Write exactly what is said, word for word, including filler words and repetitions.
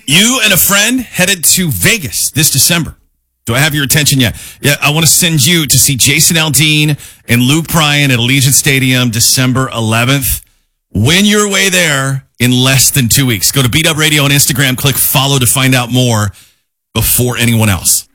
You and a friend headed to Vegas this December. Do I have your attention yet? Yeah, I want to send you to see Jason Aldean and Luke Bryan at Allegiant Stadium December eleventh. Win your way there in less than two weeks. Go to Beat Up Radio on Instagram, click follow to find out more before anyone else.